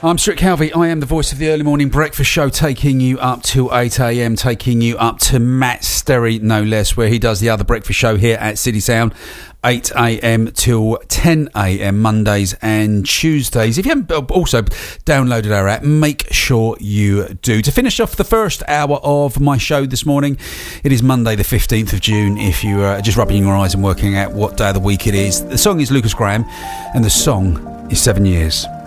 I'm Stuart Calvi. I am the voice of the early morning breakfast show, taking you up to 8 a.m, taking you up to Matt Sterry, no less, where he does the other breakfast show here at City Sound, 8 a.m. till 10 a.m, Mondays and Tuesdays. If you haven't also downloaded our app, make sure you do. To finish off the first hour of my show this morning, it is Monday the 15th of June, if you are just rubbing your eyes and working out what day of the week it is. The song is Lucas Graham, and the song is 7 Years.